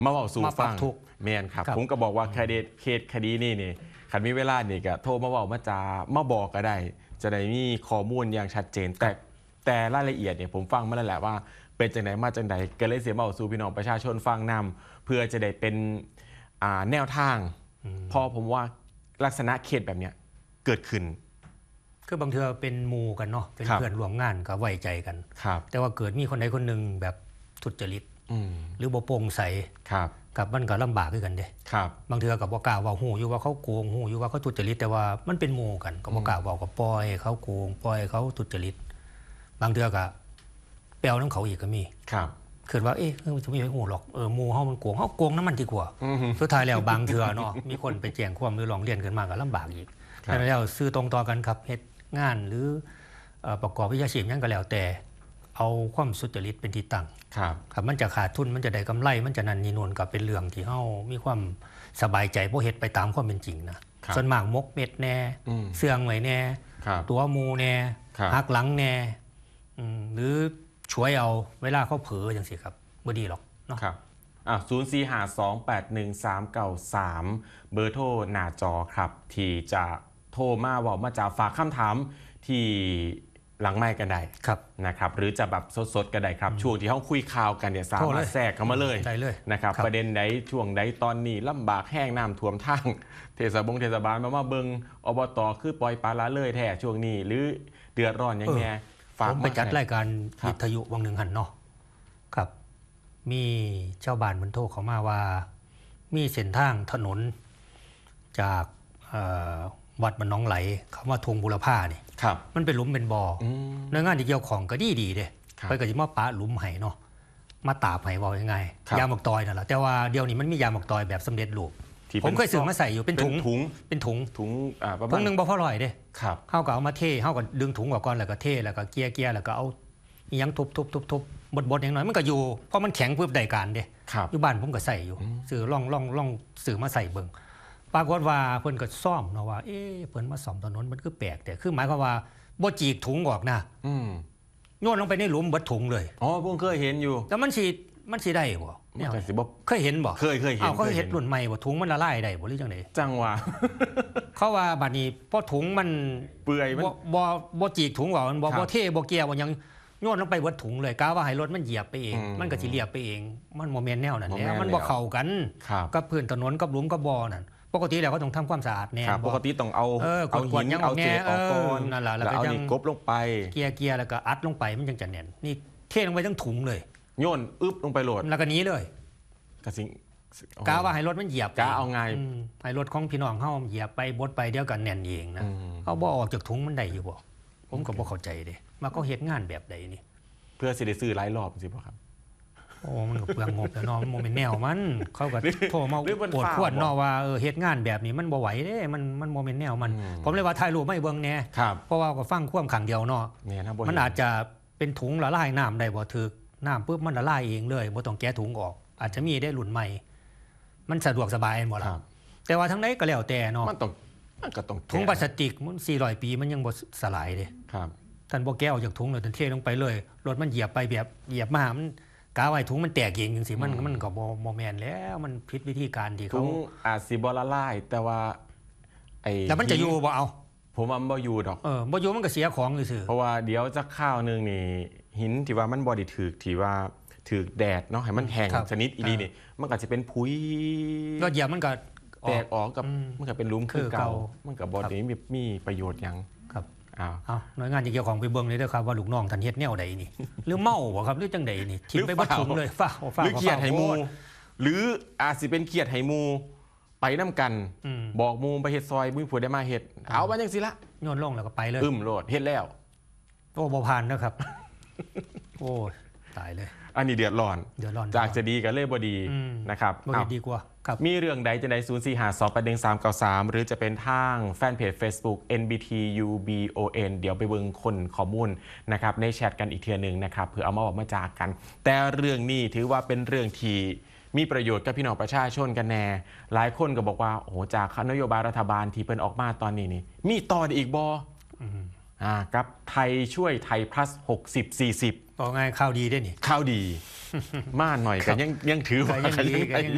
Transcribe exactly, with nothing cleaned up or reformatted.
มาบอกสู่ฟังแมนครับผมก็บอกว่าคดีเคสคดีนี่นี่ขันมีเวลานี่ก็โทรมาบอกมาจามาบอกก็ได้จะได้มีข้อมูลอย่างชัดเจนแต่แต่รายละเอียดเนี่ยผมฟังมาแล้วแหละว่าเป็นจังไหนมาจังไหนก็เลยเสียมาสู่พี่น้องประชาชนฟังนำเพื่อจะได้เป็นแนวทางพอผมว่าลักษณะเคสแบบเนี้ยเกิดขึ้นคือบางเทื่อเป็นหมู่กันเนาะเป็นเพื่อนร่วมงานก็ไว้ใจกันแต่ว่าเกิดมีคนใดคนหนึ่งแบบทุจริตหรือบ่โปร่งใสกับมันก็ลำบากด้วยกันเด้บางเทื่อกับบ่กล้าว่าหูอยู่ว่าเขาโกงหูอยู่ว่าเขาทุจริตแต่ว่ามันเป็นหมู่กันก็บ่กล้าบอกกับปล่อยเขาโกงปล่อยเขาทุจริตบางเทื่อก็แปลวน้ำเขาอีกก็มีคิดว่าเอ๊ะจะไม่หูหรอกเออหมู่เฮามันโกงเฮาโกงน้ำมันดีกว่าสุดท้ายแล้วบางเทื่อเนาะมีคนไปแจ้งความหรือร้องเรียนกันมาก็ลำบากอีกแล้วซื้อตรงต่อกันครับเฮ็ดงานหรือประกอบวิชาชีพยังก็แล้วแต่เอาความสุจริตเป็นที่ตั้งครับมันจะขาดทุนมันจะได้กำไรมันจะนันนีนวลกับเป็นเรื่องที่เฮามีความสบายใจเพราะเฮ็ดไปตามความเป็นจริงนะส่วนมากมกเม็ดแน่เสื่องไว้แน่ตัวมูแน่หักหลังแน่หรือช่วยเอาเวลาเขาเผลออย่างสิครับบ่ดีหรอกเนาะครับอ่ะศูนย์ สี่ ห้า สอง แปด หนึ่ง สาม เก้า สามเบอร์โทรหน้าจอครับที่จะโทรมาบอกมาจะฝากคำถามที่หลังไมค์กันได้นะครับหรือจะแบบสดๆกันได้ครับช่วงที่เขาคุยข่าวกันเนี่ยสามารถแทรกเข้ามาเลยนะครับประเด็นใดช่วงใดตอนนี้ลำบากแห้งน้ำท่วมทางเทศบงเทศบาลมามาเบิงอบตคือปล่อยปลาละเลยแท้ช่วงนี้หรือเดือดร้อนอย่างเงี้ยฝากผมไปจัดรายการวิทยุวังหนึ่งหันเนาะครับมีเจ้าบ้านมันโทรเข้ามาว่ามีเส้นทางถนนจากวัดบ้านน้องไหลเขามาทวงบุรพานี่มันเป็นหลุมเป็นบ่อในงานที่เกี่ยวของก็ดีดีเด้ไปก็จะมาปะหลุมไห้เนาะมาตาบไห้ว่ายังไงยาหมกตอยนั่นแหละแต่ว่าเดี๋ยวนี้มันมียาหมกตอยแบบสำเร็จรูปผมเคยซื้อมาใส่อยู่เป็นถุงเป็นถุงถุงอ่าถุงหนึ่งบ่พอร่อยเด้เข้าก็เอามาเทเข้าก็ดึงถุงออกก่อนแล้วก็เทแล้วก็เกียร์เกียร์แล้วก็เอายังทุบทุบทุบทุบบดบดอย่างน้อยมันก็อยู่เพราะมันแข็งเพื่อได้การเด้อยู่บ้านผมก็ใส่อยู่ซื้อล่องล่องล่องซื้อมาใส่เบิ่งปรากฏว่าเพิ่นก็ซ่อมเนาะว่าเอ๊ะเพิ่นมาซ่อมถนนมันคือแปลกแต่คือหมายความว่าบ่จีกถุงออกนะอืมโยนลงไปในหลุมเบิดถุงเลยอ๋อผมเคยเห็นอยู่แต่มันสิมันสิได้บ่เนี่ยเคยเห็นบ่เคยเคยเห็นอ้าวเขาเฮ็ดรุ่นใหม่บ่ถุงมันละลายได้บ่หรือจังได๋จังว่าเขาว่าบัดนี้พอถุงมันเปื่อยมันบ่บ่จีกถุงออกมันบ่บ่เทบ่เกียร์บ่ยังโยนลงไปเบิดถุงเลยกะว่าให้รถมันเหยียบไปเองมันก็สิเรียบไปเองมันบ่แม่นแนวนั้นแหละมันบ่เข้ากันกับพื้นถนนกับหลุมกับบ่อนั่นปกติแล้วก็ต้องทำความสะอาดแน่ปกติต้องเอาเอาหินเอาเจออกก่อนนั่นแหละแล้วก็ยังกบลงไปเกียร์เกียร์แล้วก็อัดลงไปมันจึงจะแน่นนี่เทลงไปทั้งถุงเลยโยนอึ๊บลงไปโหลดแล้วก็นี้เลยกระสิงกาว่าให้รถมันเหยียบกาเอาไงให้รถของพี่น้องเฮาเหยียบไปบดไปเดี๋ยวกันแน่นเองนะเขาบ่ออกจากถุงมันได้อยู่บ่ผมก็บ่เข้าใจเด้ว่าเขาเฮ็ดงานแบบใดนี่เพื่อสิได้ซื้อหลายรอบสิบ่ครับโอ้มันก็เปลืองงบแล้วเนาะมันโมเมนต์แนวมันเขาก็โทรมาปวดขวดเนาะว่าเออเฮ็ดงานแบบนี้มันบ่ไหวเด้มันมันโมเมนต์แนวมันผมเลยว่าถ่ายรูปไม่เบิ่งแน่เพราะว่าก็ฟังความขังเดียวเนาะมันอาจจะเป็นถุงละลายน้ำได้บ่ถึกน้ำปุ๊บมันละลายเองเลยบ่ต้องแกะถุงออกอาจจะมีได้รุ่นใหม่มันสะดวกสบายหมดล่ะแต่ว่าทั้งใดก็แล้วแต่เนาะมันต้องมันก็ต้องถุงพลาสติกมันสี่ร้อยปีมันยังบ่สลายเด้ครับท่านบ่แกะออกจากถุงแล้วท่านเทลงไปเลยรถมันเหยียบไปแบบเหยียบมามันกาไว้ถุงมันแตกเองจังซี่มันมันก็บ่บ่แม่นแล้วมันผิดวิธีการที่เขาถุงอาจสิบ่ละลายแต่ว่าไอ้แล้วมันจะอยู่บ่เอาผมว่าบ่อยู่ดอกเออบ่อยู่มันก็เสียของซื่อเพราะว่าเดี๋ยวจะข้าวนึงนี่หินที่ว่ามันบ่ได้ถูกที่ว่าถูกแดดเนาะให้มันแห้งชนิดอีหลีนี่มันก็สิเป็นผุยก็เหยียบมันก็แตกออกกับมันก็เป็นหลุมคือเก่ามันก็บ่ได้มีประโยชน์หยังครับอ้าวหน่วยงานที่เกี่ยวของไปเบิ่งเลยเด้อครับว่าลูกน้องท่านเฮ็ดแนวใดนี่หรือเมาบ่ครับหรือจังใดนี่ทิ้งไปบ่ถุงเลยฟ้าฟ้าหรือเกียดให้หมู่หรืออาจสิเป็นเกียดให้หมู่ไปนำกันบอกหมู่ไปเฮ็ดซอยมีผู้ใดมาเฮ็ดเอาว่าจังซี่ละโยนลงแล้วก็ไปเลยอึ้มโลดเฮ็ดแล้วโอ้บ่ผ่านนะครับโอ้ตายเลยอันนี้เดือดร้อนจากจะดีกับเล่บ่ดีนะครับดีกว่ามีเรื่องใดจะได้ศูนย์ สี่ ห้า สอง แปด หนึ่ง สาม เก้า สามหรือจะเป็นทางแฟนเพจ Facebook เอ็น บี ที ยู บี โอ เอ็น เดี๋ยวไปเบิ่งคนข้อมูลนะครับในแชทกันอีกเทียนึงนะครับเพื่อเอามาบอกมาจากกันแต่เรื่องนี้ถือว่าเป็นเรื่องที่มีประโยชน์กับพี่น้องประชาชนกันแน่หลายคนก็บอกว่าโอ้โหจากนโยบายรัฐบาลที่เพิ่นออกมาตอนนี้นี่มีต่ออีกบ่อ่ากับไทยช่วยไทย plus หกสิบ สี่สิบบอกง่ายข่าวดีได้นี่ข่าวดีมากหน่อยกันยังยังถือว่า